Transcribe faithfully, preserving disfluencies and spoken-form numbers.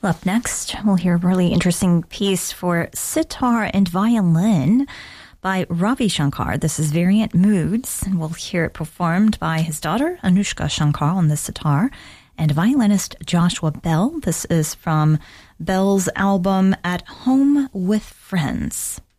Up next, we'll hear a really interesting piece for sitar and violin by Ravi Shankar. This is Variant Moods, and we'll hear it performed by his daughter, Anushka Shankar, on the sitar, and violinist Joshua Bell. This is from Bell's album At Home with Friends.